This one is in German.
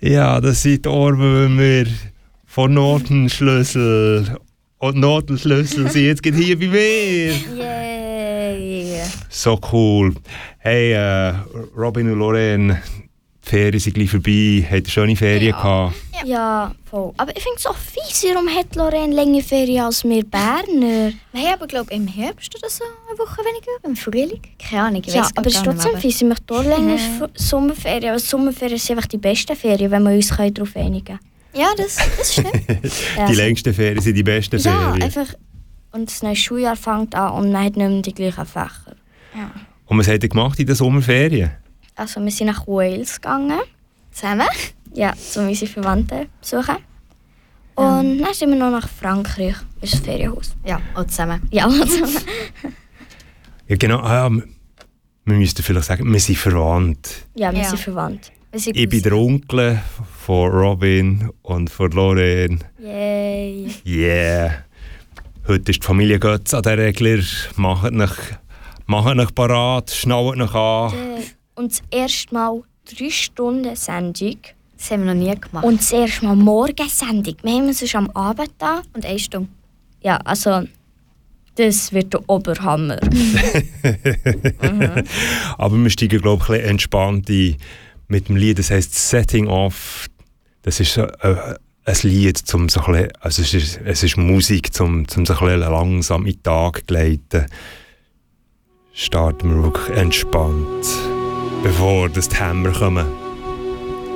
Ja, das sind die Ohrwürmer von Notenschlüssel. Und Notenschlüssel sind jetzt gerade hier bei mir. Yay! So cool. Hey, Robin und Lorraine, die Ferien sind gleich vorbei. Habt ihr schöne Ferien gehabt? Ja, voll. Aber ich finde es auch fies, warum hat Lorraine länger Ferien als wir Berner? Wir haben aber, glaube ich, im Herbst oder so eine Woche weniger, im Frühling. Keine Ahnung, ich Ja, weiss aber es ist trotzdem fies. Ich möchte hier länger Sommerferien. Aber Sommerferien sind einfach die besten Ferien, wenn wir uns darauf einigen können. Ja, das stimmt. Die längsten Ferien sind die besten Ferien. Ja, einfach. Und das neue Schuljahr fängt an und man hat nicht mehr die gleichen Fächer. Ja. Und was habt ihr gemacht in den Sommerferien? Also wir sind nach Wales gegangen. Zusammen? Ja, um unsere Verwandten zu besuchen. Und dann sind wir noch nach Frankreich, ins Ferienhaus. Ja, auch zusammen. Ja, zusammen. Ja, genau. Wir müssten vielleicht sagen, wir sind verwandt. Ja, wir Ja. sind verwandt. Ich bin der Onkel von Robin und von Lorraine. Yay. Yeah. Heute ist die Familie Götz an der Regler. Macht euch parat, schnallt euch an. Und das erste Mal 3 Stunden Sendung. Das haben wir noch nie gemacht. Und das erste Mal Morgensendung. Wir haben es sonst am Abend da. Und 1 Stunde. Ja, also das wird der Oberhammer. Aber wir steigen, glaube ich, ein bisschen entspannt ein mit dem Lied. Das heisst Setting Off. Das ist so, ein Lied, zum so ein bisschen, also es ist Musik, um so ein bisschen langsam in den Tag zu gleiten. Starten wir wirklich entspannt, bevor die Hämmer kommen.